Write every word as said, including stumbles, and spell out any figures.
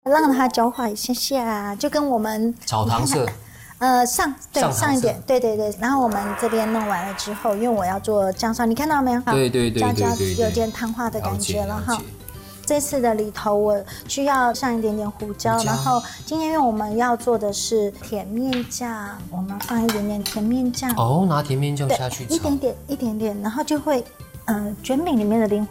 让它焦化一下下，就跟我们炒糖色。 呃，上对上, 上一点，对对对。然后我们这边弄完了之后，因为我要做酱烧，你看到没有？ 对对对对对对， 有点碳化的感觉了哈。 了解这次的里头我需要上一点点胡椒， 胡椒然后今天因为我们要做的是甜面酱，我们放一点点甜面酱。 哦，拿甜面酱下去炒， 一点点一点点，然后就会，呃，卷饼里面的灵